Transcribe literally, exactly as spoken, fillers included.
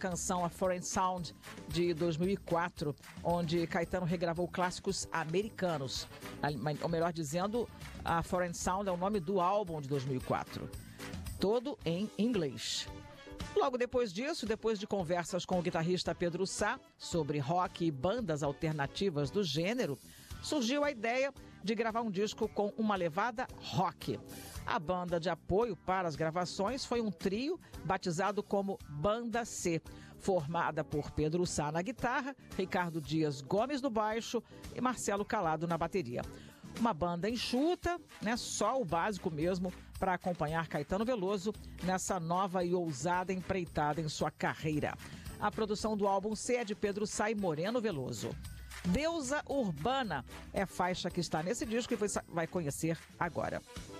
canção A Foreign Sound, de dois mil e quatro, onde Caetano regravou clássicos americanos. Ou melhor dizendo, A Foreign Sound é o nome do álbum de dois mil e quatro. Todo em inglês. Logo depois disso, depois de conversas com o guitarrista Pedro Sá sobre rock e bandas alternativas do gênero, surgiu a ideia de gravar um disco com uma levada rock. A banda de apoio para as gravações foi um trio batizado como Banda C, formada por Pedro Sá na guitarra, Ricardo Dias Gomes no baixo e Marcelo Calado na bateria. Uma banda enxuta, né, só o básico mesmo para acompanhar Caetano Veloso nessa nova e ousada empreitada em sua carreira. A produção do álbum C é de Pedro Sá e Moreno Veloso. Deusa Urbana é faixa que está nesse disco e você vai conhecer agora.